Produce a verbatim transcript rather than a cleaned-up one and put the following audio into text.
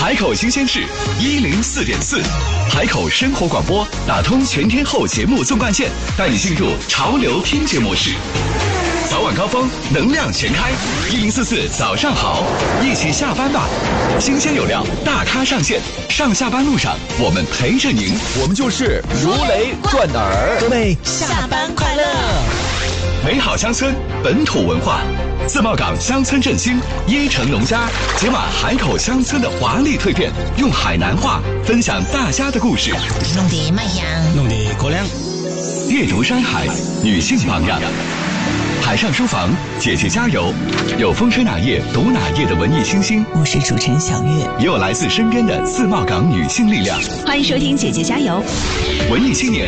海口新鲜事一零四点四，海口生活广播打通全天候节目纵贯线，带你进入潮流听觉模式。早晚高峰，能量全开，一零四四早上好，一起下班吧。新鲜有料，大咖上线，上下班路上我们陪着您， 我们就是如雷贯耳。 各位下班快乐！ 美好乡村，本土文化。自贸港乡村振兴，椰城农家解码海口乡村的华丽蜕变，用海南话分享大家的故事。 弄得卖香， 弄得过凉。 阅读山海，女性榜样。海上书房，姐姐加油！有风吹哪页读哪页的文艺新星， 我是主持人小月， 也有来自身边的自贸港女性力量。 欢迎收听姐姐加油， 文艺青年